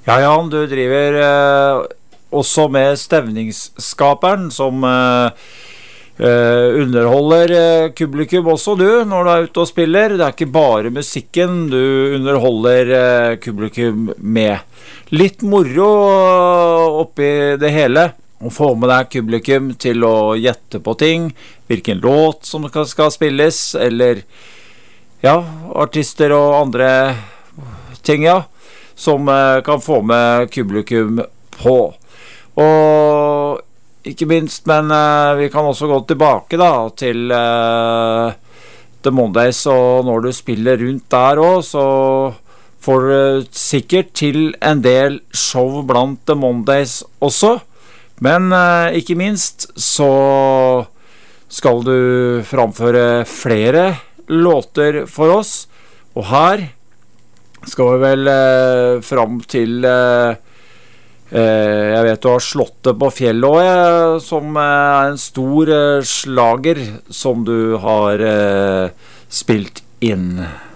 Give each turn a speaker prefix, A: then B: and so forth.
A: Ja, Jan, du driver også med stevningsskaperen som underholder publikum også du, når du er ute og spiller. Det er ikke bare musikken du underholder publikum med. Litt moro oppi det hele. Å få med deg publikum til å gjette på ting, hvilken låt som skal spilles, eller ja, artister og andre ting, ja, som kan få med publikum på. Og ikke minst, men vi kan også gå tilbake da, til The Mondays, og når du spiller rundt der også, så får du sikkert til en del show blant The Mondays også. Men ikke minst så skal du framføre flere låter for oss, og her skal vi vel fram til jeg vet du har Slottet på fjellet også, som en stor slager som du har spilt inn.